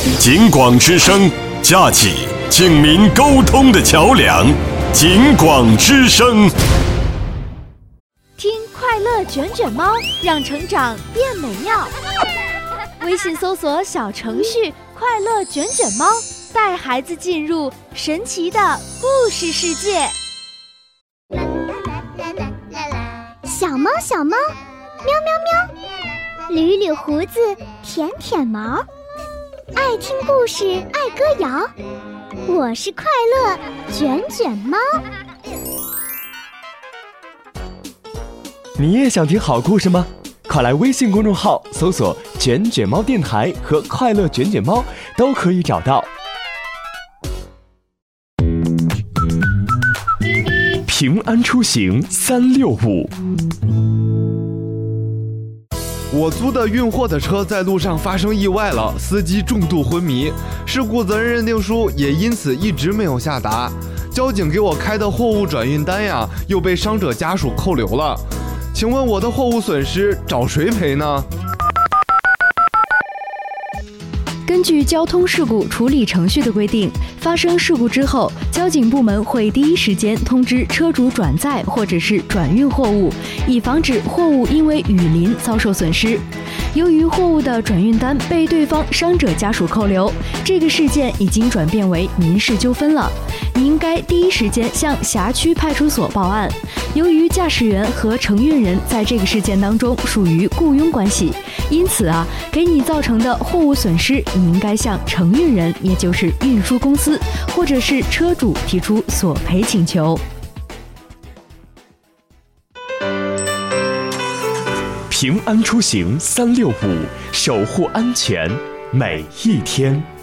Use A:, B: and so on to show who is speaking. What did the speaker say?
A: 警广之声，架起警民沟通的桥梁。警广之声，
B: 听快乐卷卷猫，让成长变美妙。微信搜索小程序快乐卷卷猫，带孩子进入神奇的故事世界。
C: 小猫小猫，喵喵喵，捋捋胡子，舔舔毛，爱听故事，爱歌谣。我是快乐卷卷猫。
D: 你也想听好故事吗？快来微信公众号搜索卷卷猫电台和快乐卷卷猫，都可以找到。平安出行365。
E: 我租的运货的车在路上发生意外了，司机重度昏迷，事故责任认定书也因此一直没有下达。交警给我开的货物转运单呀，又被伤者家属扣留了。请问我的货物损失找谁赔呢？
F: 根据交通事故处理程序的规定，发生事故之后，交警部门会第一时间通知车主转载或者是转运货物，以防止货物因为雨淋遭受损失。由于货物的转运单被对方伤者家属扣留，这个事件已经转变为民事纠纷了。你应该第一时间向辖区派出所报案。由于驾驶员和承运人在这个事件当中属于雇佣关系，因此给你造成的货物损失，你应该向承运人，也就是运输公司或者是车主提出索赔请求。
D: 平安出行365，守护安全每一天。